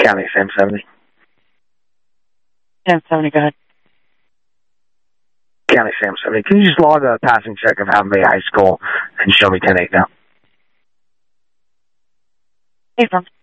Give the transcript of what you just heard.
County, Sam 70. Sam 70, go ahead. County, Sam 70. Can you just log a passing check of Half Bay High School and show me 10-8 now? Hey, from